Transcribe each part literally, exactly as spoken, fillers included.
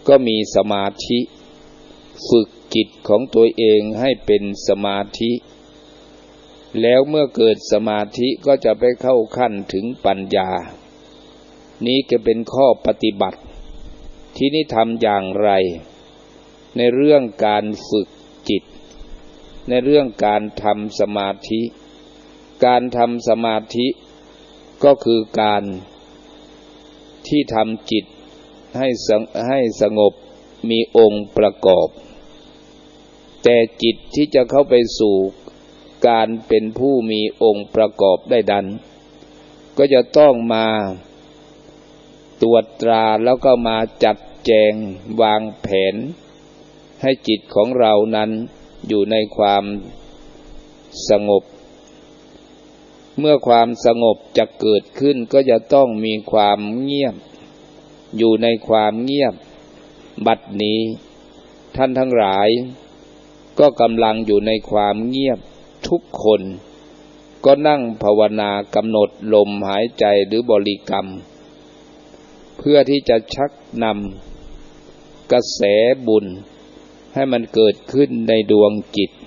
ก็มีสมาธิฝึกจิตของตัวเองให้เป็นสมาธิแล้วเมื่อเกิดสมาธิก็จะไปเข้าขั้นถึงปัญญานี้จะเป็นข้อปฏิบัติที่นี่ทำอย่างไรในเรื่องการฝึกจิตในเรื่องการทำสมาธิการทำสมาธิก็คือการที่ทำจิตให้ให้สงบมีองค์ประกอบแต่จิตที่จะเข้าไปสู่การเป็นผู้มีองค์ประกอบได้ดันก็จะต้องมาตรวจตราแล้วก็มาจัดแจงวางแผนให้จิตของเรานั้นอยู่ในความสงบเมื่อความสงบจะเกิดขึ้นก็จะต้องมีความเงียบอยู่ในความเงียบบัดนี้ท่านทั้งหลายก็กำลังอยู่ในความเงียบทุกคนก็นั่งภาวนากำหนดลมหายใจหรือบริกรรมเพื่อที่จะชักนำกระแสบุญให้มันเกิดขึ้นในดวงจิต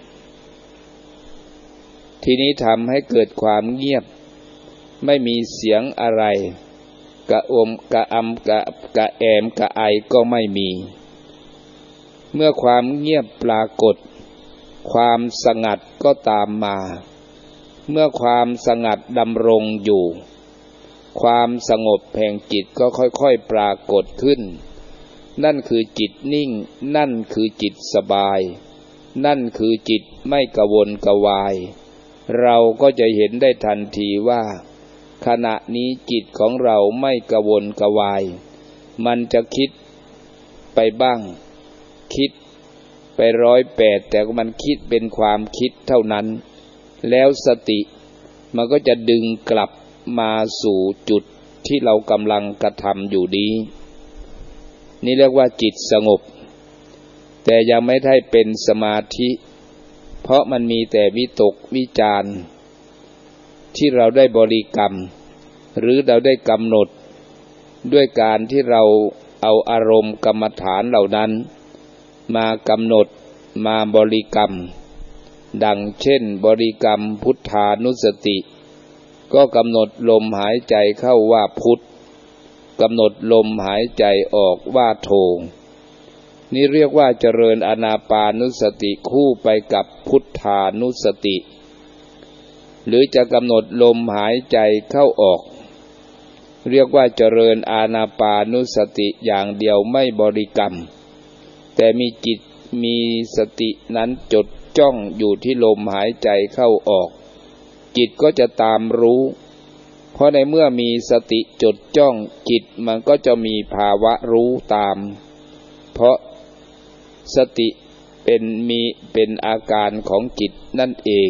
ทีนี้ทำให้เกิดความเงียบไม่มีเสียงอะไรกระอมกระอำกระกระแอมกระไอก็ไม่มีเมื่อความเงียบปรากฏความสงัดก็ตามมาเมื่อความสงัดดำรงอยู่ความสงบแห่งจิตก็ค่อยๆปรากฏขึ้นนั่นคือจิตนิ่งนั่นคือจิตสบายนั่นคือจิตไม่กระวนกระวายเราก็จะเห็นได้ทันทีว่าขณะนี้จิตของเราไม่กระวนกระวายมันจะคิดไปบ้างคิดไปร้อยแปดแต่มันคิดเป็นความคิดเท่านั้นแล้วสติมันก็จะดึงกลับมาสู่จุดที่เรากำลังกระทำอยู่นี้นี่เรียกว่าจิตสงบแต่ยังไม่ได้เป็นสมาธิเพราะมันมีแต่วิตกวิจารณ์ที่เราได้บริกรรมหรือเราได้กำหนดด้วยการที่เราเอาอารมณ์กรรมฐานเหล่านั้นมากำหนดมาบริกรรมดังเช่นบริกรรมพุทธานุสติก็กำหนดลมหายใจเข้าว่าพุทธกำหนดลมหายใจออกว่าโทนี่เรียกว่าเจริญอานาปานุสติคู่ไปกับพุทธานุสติหรือจะกำหนดลมหายใจเข้าออกเรียกว่าเจริญอานาปานุสติอย่างเดียวไม่บริกรรมแต่มีจิตมีสตินั้นจดจ้องอยู่ที่ลมหายใจเข้าออกจิตก็จะตามรู้เพราะในเมื่อมีสติจดจ้องจิตมันก็จะมีภาวะรู้ตามเพราะสติเป็นมีเป็นอาการของจิตนั่นเอง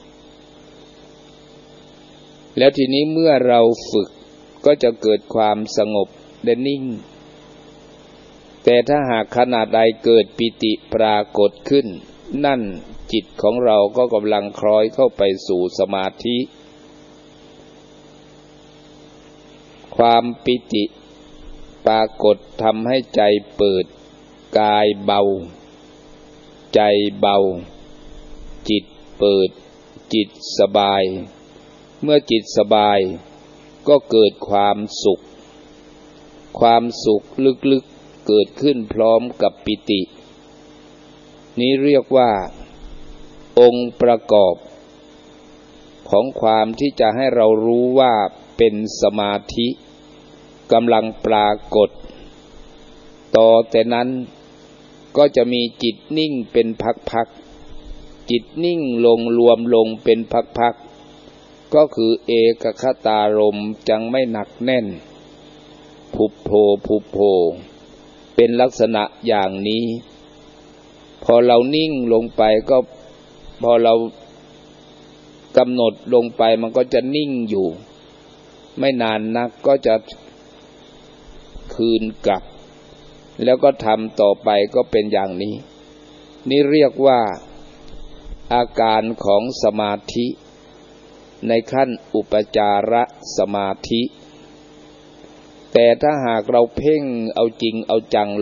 แล้วทีนี้เมื่อเราฝึกก็จะเกิดความสงบและนิ่งแต่ถ้าหากขณะใดเกิดปิติปรากฏขึ้นนั่นจิตของเราก็กำลังคล้อยเข้าไปสู่สมาธิความปิติปรากฏทำให้ใจเปิดกายเบาใจเบาจิตเปิดจิตสบายเมื่อจิตสบายก็เกิดความสุขความสุขลึกๆเกิดขึ้นพร้อมกับปิตินี้เรียกว่าองค์ประกอบของความที่จะให้เรารู้ว่าเป็นสมาธิกำลังปรากฏต่อแต่นั้นก็จะมีจิตนิ่งเป็นพักๆจิตนิ่งลงรวมลงเป็นพักๆก็คือเอกคตารมณ์จังไม่หนักแน่นผุบโผผุบโผเป็นลักษณะอย่างนี้พอเรานิ่งลงไปก็พอเรากำหนดลงไปมันก็จะนิ่งอยู่ไม่นานนักก็จะคืนกลับแล้วก็ทำต่อไปก็เป็นอย่างนี้นี่เรียกว่าอาการของสมาธิในขั้นอุปจารสมาธิแต่ถ้าหากเราเพ่งเอาจริงเอาจัง